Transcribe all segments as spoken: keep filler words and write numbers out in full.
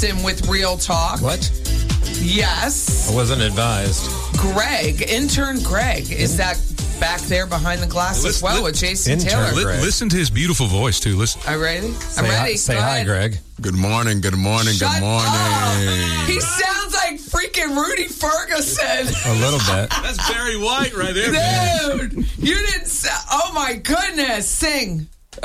with Real Talk. What? Yes. I wasn't advised. Greg, intern Greg, is that back there behind the glass as well with Jason Taylor? Greg. Li- listen to his beautiful voice, too. Listen. Are you ready? I'm Say ready. Hi, say Go hi, ahead. Greg. Good morning, good morning, Shut good morning. up. He sounds like freaking Rudy Ferguson. A little bit. That's Barry White right there. Dude, you didn't say, oh my goodness, sing.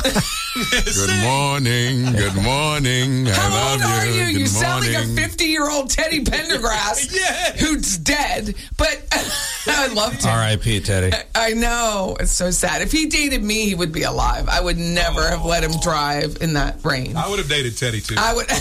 Good morning, good morning. I How love old are you? Good You sound like a morning. fifty-year-old Teddy Pendergrass Yeah. who's dead, but I loved him. R I P Teddy. I know. It's so sad. If he dated me, he would be alive. I would never Oh. have let him drive in that rain. I would have dated Teddy, too. I would.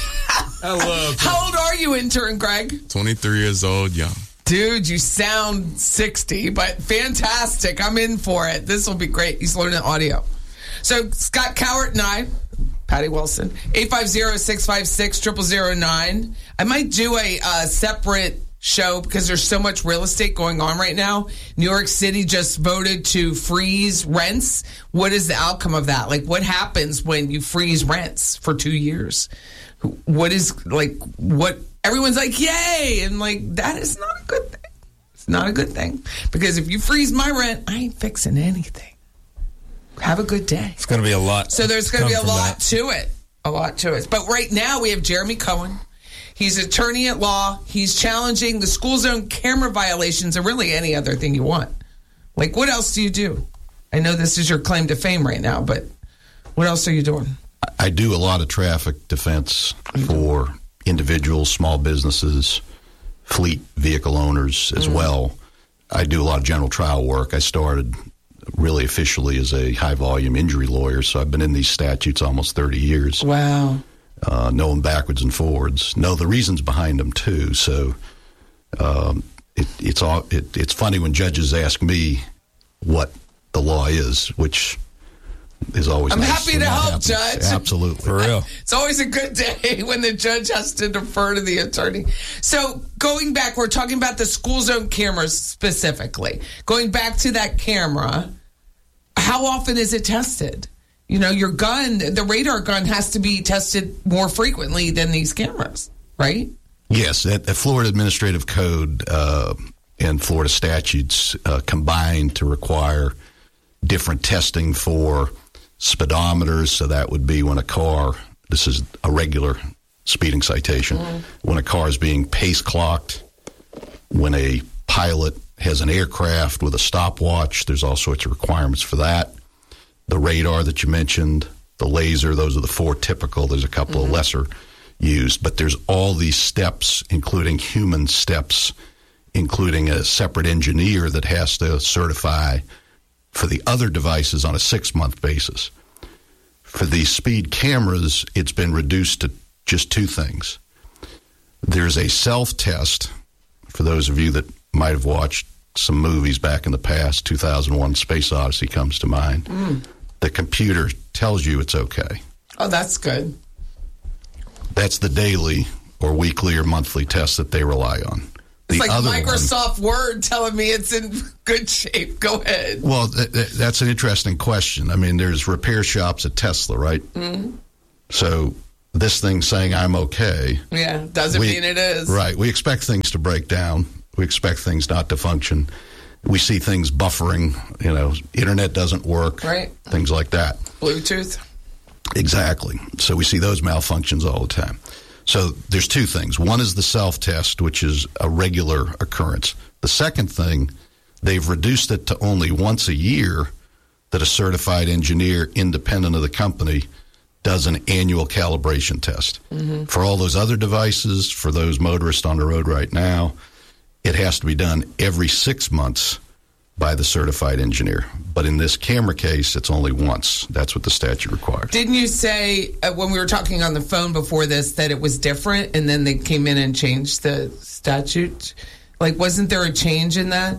I love Teddy. How old are you, intern Greg? twenty-three years old, young. Dude, you sound sixty, but fantastic. I'm in for it. This will be great. He's learning audio. So, Scott Cowart and I, Patty Wilson, eight five zero, six five six, zero zero zero nine. I might do a uh, separate show because there's so much real estate going on right now. New York City just voted to freeze rents. What is the outcome of that? Like, what happens when you freeze rents for two years? What is, like, what, everyone's like, yay! And, like, that is not a good thing. It's not a good thing. Because if you freeze my rent, I ain't fixing anything. Have a good day. It's going to be a lot. So there's going to be a come from lot that. to it. A lot to it. But right now we have Jeremy Cohen. He's attorney at law. He's challenging the school zone camera violations and really any other thing you want. Like, what else do you do? I know this is your claim to fame right now, but what else are you doing? I do a lot of traffic defense for individuals, small businesses, fleet vehicle owners as mm. well. I do a lot of general trial work. I started really officially as a high-volume injury lawyer, so I've been in these statutes almost thirty years. Wow. Uh, know them backwards and forwards. Know the reasons behind them, too. So um, it, it's all, it, it's funny when judges ask me what the law is, which is always I'm nice happy when to that help, happens. Judge. Absolutely. For real. It's always a good day when the judge has to defer to the attorney. So going back, we're talking about the school zone cameras specifically. Going back to that camera, how often is it tested? You know, your gun, the radar gun has to be tested more frequently than these cameras, right? Yes, at the Florida Administrative Code uh, and Florida statutes uh, combined to require different testing for speedometers. So that would be when a car, this is a regular speeding citation, mm. when a car is being pace clocked, when a pilot has an aircraft with a stopwatch, there's all sorts of requirements for that. The radar that you mentioned, the laser, those are the four typical. There's a couple mm-hmm. of lesser used, but there's all these steps, including human steps, including a separate engineer that has to certify for the other devices on a six-month basis. For these speed cameras, it's been reduced to just two things. There's a self-test, for those of you that might have watched some movies back in the past, two thousand one Space Odyssey comes to mind. Mm. The computer tells you it's okay. Oh, that's good. That's the daily or weekly or monthly test that they rely on. It's the like other Microsoft one, Word telling me it's in good shape. Go ahead. Well, th- th- that's an interesting question. I mean, there's repair shops at Tesla, right? Mm-hmm. So this thing saying I'm okay. Yeah, doesn't we, mean it is. Right. We expect things to break down. We expect things not to function. We see things buffering, you know, internet doesn't work. Right. Things like that. Bluetooth. Exactly. So we see those malfunctions all the time. So there's two things. One is the self-test, which is a regular occurrence. The second thing, they've reduced it to only once a year that a certified engineer, independent of the company, does an annual calibration test. Mm-hmm. For all those other devices, for those motorists on the road right now, it has to be done every six months by the certified engineer. But in this camera case, it's only once. That's what the statute requires. Didn't you say uh, when we were talking on the phone before this that it was different and then they came in and changed the statute? Like, wasn't there a change in that?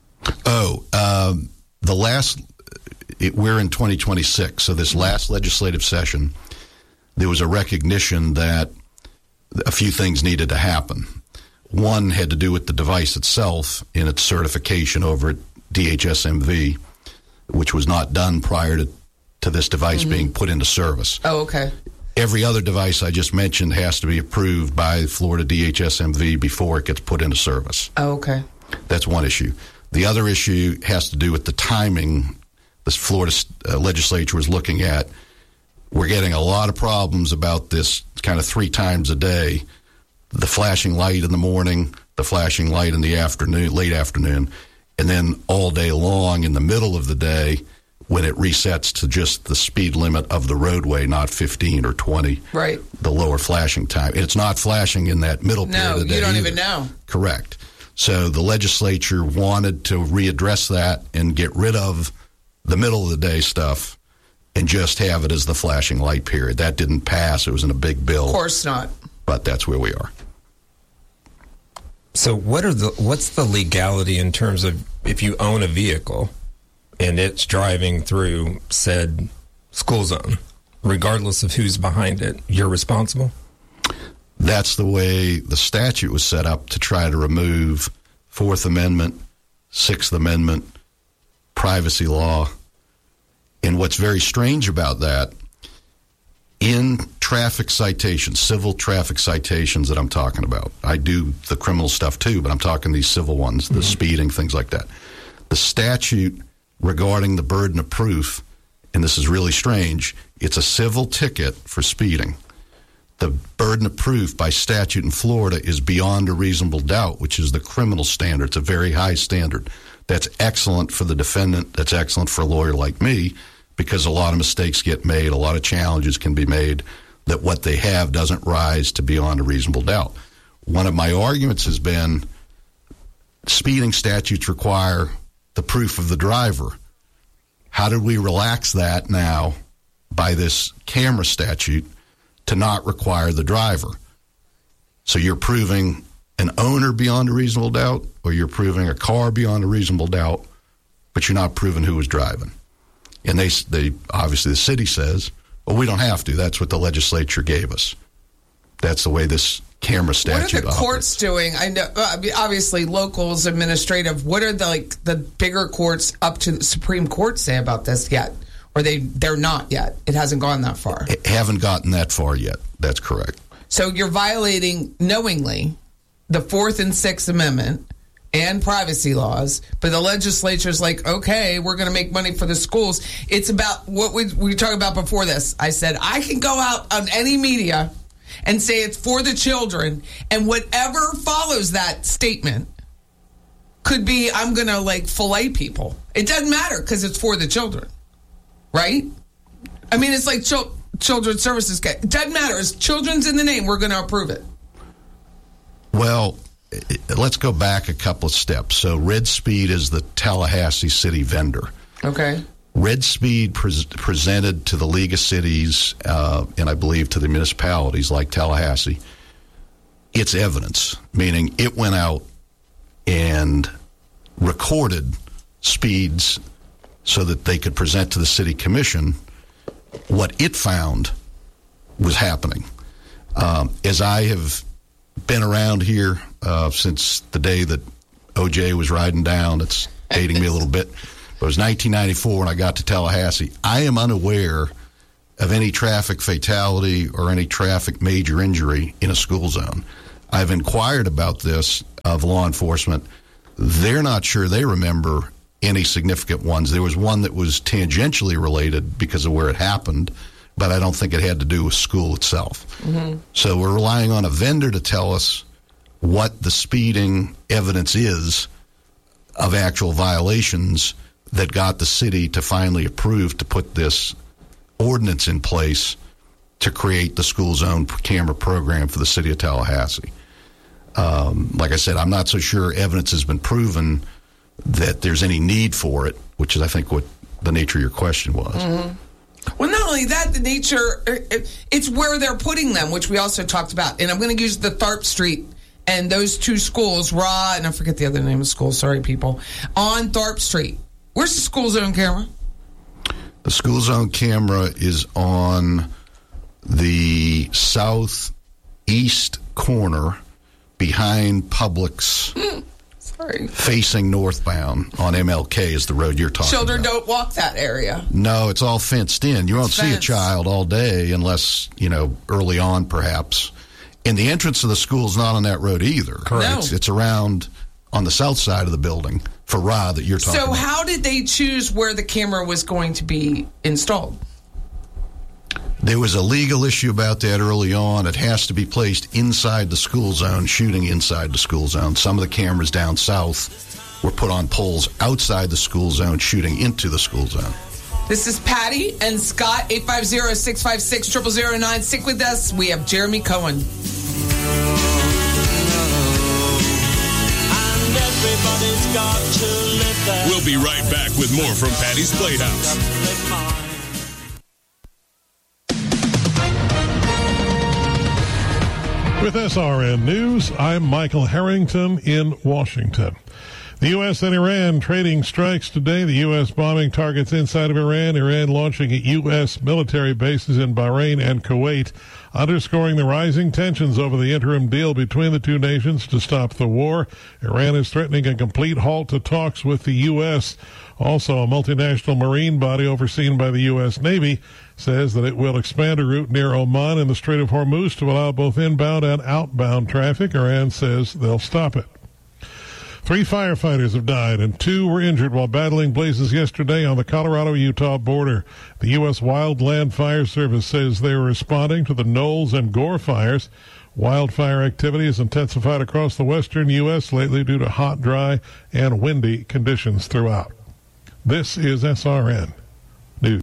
Oh, um, the last, it, we're in twenty twenty-six, so this last legislative session, there was a recognition that a few things needed to happen. One had to do with the device itself in its certification over at D H S M V, which was not done prior to, to this device mm-hmm. being put into service. Oh, okay. Every other device I just mentioned has to be approved by Florida D H S M V before it gets put into service. Oh, okay. That's one issue. The other issue has to do with the timing. The Florida uh, legislature was looking at. We're getting a lot of problems about this kind of three times a day. The flashing light in the morning, the flashing light in the afternoon, late afternoon, and then all day long in the middle of the day when it resets to just the speed limit of the roadway, not fifteen or twenty. Right. The lower flashing time. It's not flashing in that middle period no, of the day. No, you don't either. even know. Correct. So the legislature wanted to readdress that and get rid of the middle of the day stuff and just have it as the flashing light period. That didn't pass. It was in a big bill. Of course not. But that's where we are. So what are the what's the legality in terms of if you own a vehicle and it's driving through said school zone, regardless of who's behind it, you're responsible? That's the way the statute was set up to try to remove Fourth Amendment, Sixth Amendment, privacy law. And what's very strange about that, in traffic citations, civil traffic citations that I'm talking about, I do the criminal stuff too, but I'm talking these civil ones, the mm-hmm. speeding, things like that. The statute regarding the burden of proof, and this is really strange, it's a civil ticket for speeding. The burden of proof by statute in Florida is beyond a reasonable doubt, which is the criminal standard. It's a very high standard. That's excellent for the defendant. That's excellent for a lawyer like me, because a lot of mistakes get made, a lot of challenges can be made that what they have doesn't rise to beyond a reasonable doubt. One of my arguments has been speeding statutes require the proof of the driver. How did we relax that now by this camera statute to not require the driver? So you're proving an owner beyond a reasonable doubt, or you're proving a car beyond a reasonable doubt, but you're not proving who was driving. And they, they obviously the city says, well, we don't have to. That's what the legislature gave us. That's the way this camera statute What are the courts doing? I know, obviously, locals, administrative. What are the like the bigger courts up to the Supreme Court say about this yet? Or they they're not yet. It hasn't gone that far. It haven't gotten that far yet. That's correct. So you're violating knowingly the Fourth and Sixth Amendment and privacy laws, but the legislature's like, okay, we're going to make money for the schools. It's about what we, we were talking about before this. I said, I can go out on any media and say it's for the children, and whatever follows that statement could be, I'm going to, like, fillet people. It doesn't matter because it's for the children, right? I mean, it's like chil- children's services. It doesn't matter. It's children's in the name. We're going to approve it. Well, let's go back a couple of steps. So Red Speed is the Tallahassee city vendor. Okay. Red Speed pre- presented to the League of Cities, uh, and I believe to the municipalities like Tallahassee, its evidence, meaning it went out and recorded speeds so that they could present to the city commission what it found was happening. Um, as I have been around here uh, since the day that O J was riding down, it's dating me a little bit. It was nineteen ninety-four when I got to Tallahassee. I am unaware of any traffic fatality or any traffic major injury in a school zone. I've inquired about this of law enforcement. They're not sure they remember any significant ones. There was one that was tangentially related because of where it happened, but I don't think it had to do with school itself. Mm-hmm. So we're relying on a vendor to tell us what the speeding evidence is of actual violations that got the city to finally approve to put this ordinance in place to create the school zone camera program for the city of Tallahassee. Um, like I said, I'm not so sure evidence has been proven that there's any need for it, which is, I think, what the nature of your question was. Mm-hmm. Well, not only that, the nature, it's where they're putting them, which we also talked about. And I'm going to use the Tharp Street and those two schools, Raw, and I forget the other name of the school, sorry, people, on Tharp Street. Where's the school zone camera? The school zone camera is on the southeast corner behind Publix. Mm. Sorry. facing northbound on M L K is the road you're talking Children about. don't walk that area. No, it's all fenced in. You won't It's see a fenced. child all day unless, you know, early on perhaps. And the entrance of the school is not on that road either. Correct. No. It's, it's around on the south side of the building for Ra that you're talking So about. how did they choose where the camera was going to be installed? There was a legal issue about that early on. It has to be placed inside the school zone, shooting inside the school zone. Some of the cameras down south were put on poles outside the school zone, shooting into the school zone. This is Patty and Scott, eight five zero, six five six, zero zero zero nine. Stick with us. We have Jeremy Cohen. We'll be right back with more from Patty's Playhouse. With S R N News, I'm Michael Harrington in Washington. The U S and Iran trading strikes today. The U S bombing targets inside of Iran. Iran launching at U S military bases in Bahrain and Kuwait, underscoring the rising tensions over the interim deal between the two nations to stop the war. Iran is threatening a complete halt to talks with the U S. Also, a multinational marine body overseen by the U S Navy says that it will expand a route near Oman in the Strait of Hormuz to allow both inbound and outbound traffic. Iran says they'll stop it. Three firefighters have died and two were injured while battling blazes yesterday on the Colorado-Utah border. The U S Wildland Fire Service says they were responding to the Knowles and Gore fires. Wildfire activity has intensified across the western U S lately due to hot, dry, and windy conditions throughout. This is S R N News.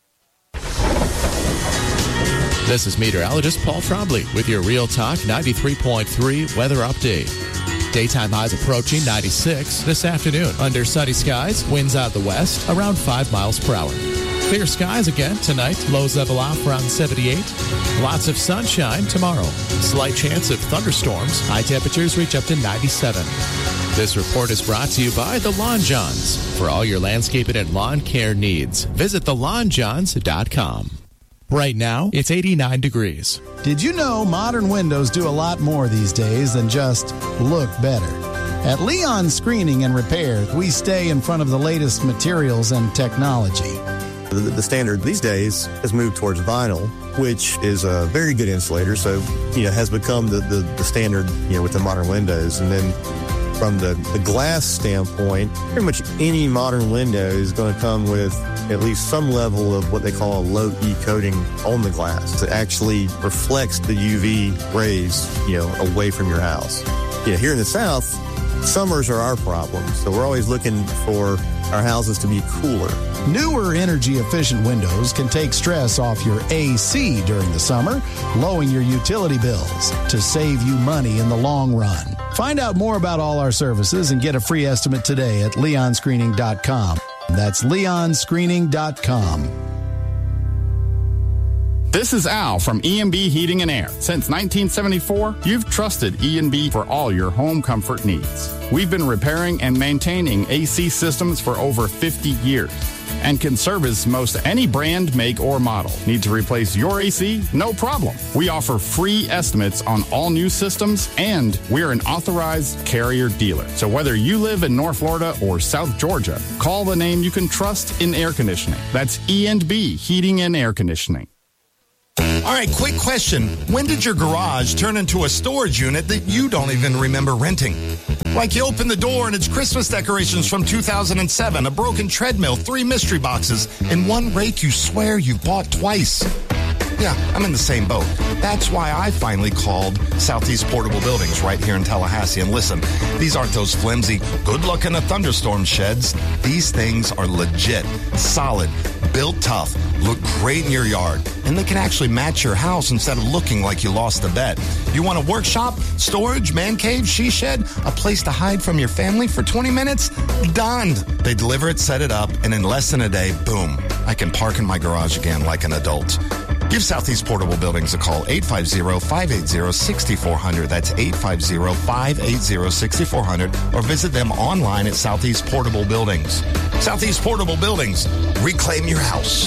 This is meteorologist Paul Trombley with your Real Talk ninety-three point three weather update. Daytime highs approaching ninety-six this afternoon. Under sunny skies, winds out the west around five miles per hour. Clear skies again tonight. Lows level off around seventy-eight. Lots of sunshine tomorrow. Slight chance of thunderstorms. High temperatures reach up to ninety-seven. This report is brought to you by The Lawn Johns. For all your landscaping and lawn care needs, visit the lawn johns dot com. Right now, it's eighty-nine degrees. Did you know modern windows do a lot more these days than just look better? At Leon Screening and Repair, we stay in front of the latest materials and technology. The, the standard these days has moved towards vinyl, which is a very good insulator, so, you know, has become the, the, the standard, you know, with the modern windows. And then from the, the glass standpoint, pretty much any modern window is going to come with at least some level of what they call a low-E coating on the glass that actually reflects the U V rays, you know, away from your house. Yeah, here in the South, summers are our problem, so we're always looking for our houses to be cooler. Newer energy-efficient windows can take stress off your A C during the summer, lowering your utility bills to save you money in the long run. Find out more about all our services and get a free estimate today at leon screening dot com. That's leon screening dot com. This is Al from E and B Heating and Air. Since nineteen seventy-four, you've trusted E and B for all your home comfort needs. We've been repairing and maintaining A C systems for over fifty years and can service most any brand, make, or model. Need to replace your A C? No problem. We offer free estimates on all new systems, and we're an authorized Carrier dealer. So whether you live in North Florida or South Georgia, call the name you can trust in air conditioning. That's E and B Heating and Air Conditioning. All right, quick question. When did your garage turn into a storage unit that you don't even remember renting? Like you open the door and it's Christmas decorations from two thousand seven, a broken treadmill, three mystery boxes, and one rake you swear you bought twice. Yeah, I'm in the same boat. That's why I finally called Southeast Portable Buildings right here in Tallahassee. And listen, these aren't those flimsy, good luck in a thunderstorm sheds. These things are legit, solid, built tough, look great in your yard, and they can actually match your house instead of looking like you lost a bet. You want a workshop, storage, man cave, she shed, a place to hide from your family for twenty minutes? Done. They deliver it, set it up, and in less than a day, boom, I can park in my garage again like an adult. Give Southeast Portable Buildings a call, eight five zero, five eight zero, six four zero zero. That's eight five zero, five eight zero, six four zero zero. Or visit them online at Southeast Portable Buildings. Southeast Portable Buildings. Reclaim your house.